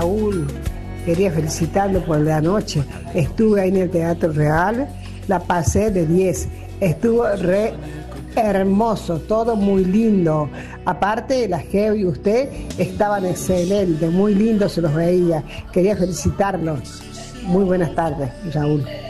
Raúl. Quería felicitarlo por la noche. Estuve ahí en el Teatro Real, la pasé de 10. Estuvo re hermoso, todo muy lindo. Aparte, la Geo y usted estaban excelentes, muy lindos se los veía. Quería felicitarlos. Muy buenas tardes, Raúl.